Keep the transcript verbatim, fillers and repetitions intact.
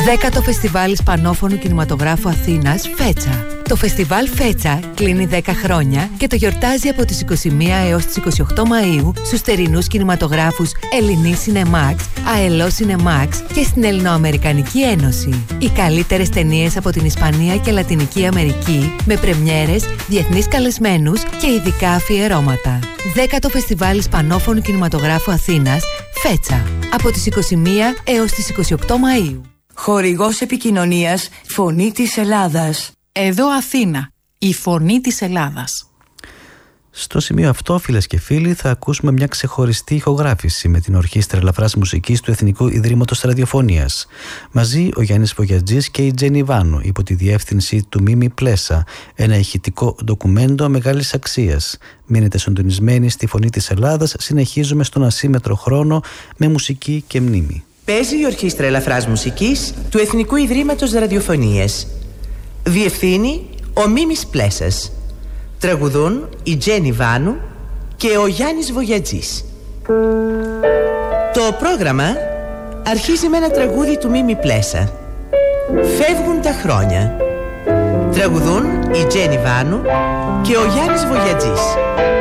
Δέκατο Φεστιβάλ Ισπανόφωνου Κινηματογράφου Αθήνας, Φέτσα. Το φεστιβάλ Φέτσα κλείνει δέκα χρόνια και το γιορτάζει από τις είκοσι μία έως τις είκοσι οκτώ Μαΐου στους θερινούς κινηματογράφους Ελληνή Cinemax, Αελό Cinemax και στην Ελληνοαμερικανική Ένωση. Οι καλύτερες ταινίες από την Ισπανία και Λατινική Αμερική με πρεμιέρες, διεθνείς καλεσμένους και ειδικά αφιερώματα. Δέκατο Φεστιβάλ Ισπανόφωνου Κινηματογράφου Αθήνας, Φέτσα, από τις είκοσι μία έως τις είκοσι οκτώ Μαΐου. Χορηγός επικοινωνίας Φωνή της Ελλάδας. Εδώ Αθήνα, η Φωνή της Ελλάδας. Στο σημείο αυτό, φίλες και φίλοι, θα ακούσουμε μια ξεχωριστή ηχογράφηση με την Ορχήστρα Ελαφράς Μουσικής του Εθνικού Ιδρύματος Ραδιοφωνίας. Μαζί ο Γιάννης Βογιατζής και η Τζένι Βάνου, υπό τη διεύθυνση του Μίμη Πλέσα, ένα ηχητικό ντοκουμέντο μεγάλης αξίας. Μείνετε συντονισμένοι στη Φωνή της Ελλάδας, συνεχίζουμε στον ασύμετρο χρόνο με μουσική και μνήμη. Παίζει η Ορχήστρα Ελαφράς Μουσικής του Εθνικού Ιδρύματος Ραδιοφωνίας. Διευθύνει ο Μίμης Πλέσας. Τραγουδούν η Τζένι Βάνου και ο Γιάννης Βογιατζής. Το πρόγραμμα αρχίζει με ένα τραγούδι του Μίμη Πλέσα. Φεύγουν τα χρόνια. Τραγουδούν η Τζένι Βάνου και ο Γιάννης Βογιατζής.